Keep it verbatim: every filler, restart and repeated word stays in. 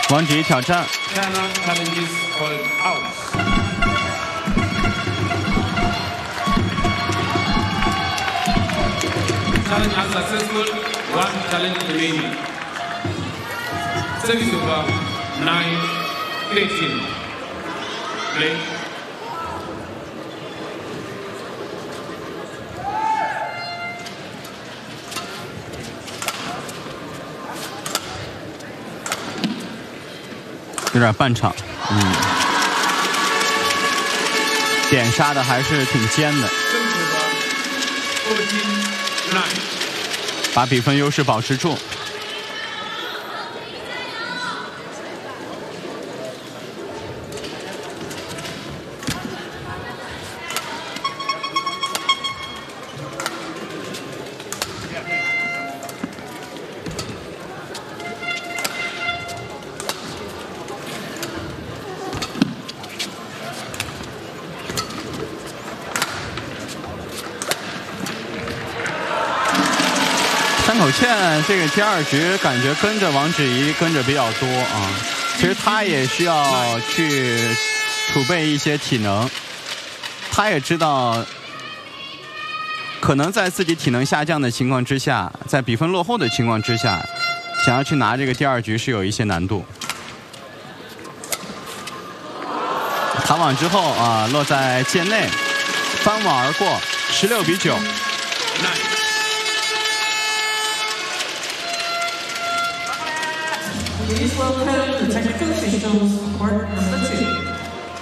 王芷怡挑战。 China challenges called out. Challenge unsuccessful. One challenge remaining. Service over nine eighteen. Play. 有点半场，嗯，点杀的还是挺尖的，把比分优势保持住。山口茜这个第二局感觉跟着王芷怡跟着比较多啊，其实她也需要去储备一些体能，她也知道可能在自己体能下降的情况之下，在比分落后的情况之下，想要去拿这个第二局是有一些难度。弹网之后啊，落在界内，翻网而过，十六比九。 Please welcome the technical officials for